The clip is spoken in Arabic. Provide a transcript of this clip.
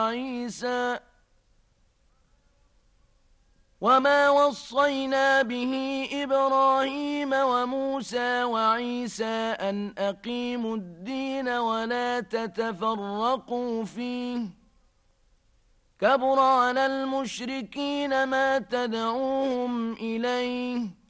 عيسى وما وصينا به إبراهيم وموسى وعيسى أن أقيموا الدين ولا تتفرقوا فيه كبر على المشركين ما تدعوهم إليه